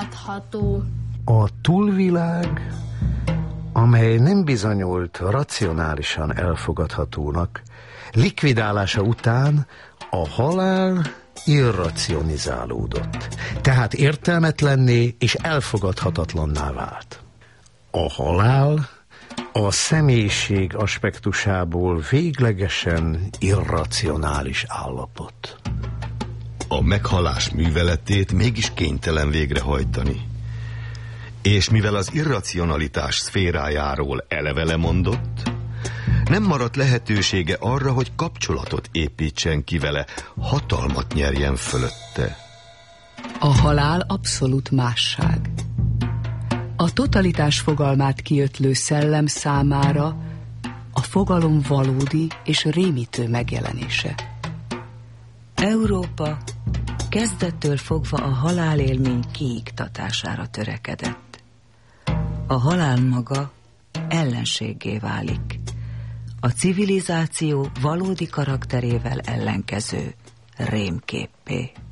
elfogadható. A túlvilág, amely nem bizonyult racionálisan elfogadhatónak, likvidálása után a halál irracionizálódott, tehát értelmetlenné és elfogadhatatlanná vált. A halál a személyiség aspektusából véglegesen irracionális állapot. A meghalás műveletét mégis kénytelen végrehajtani. És mivel az irracionalitás szférájáról eleve lemondott, nem maradt lehetősége arra, hogy kapcsolatot építsen ki vele, hatalmat nyerjen fölötte. A halál abszolút másság. A totalitás fogalmát kiötlő szellem számára a fogalom valódi és rémítő megjelenése. Európa kezdettől fogva a halálélmény kiiktatására törekedett. A halál maga ellenséggé válik. A civilizáció valódi karakterével ellenkező rémképpé.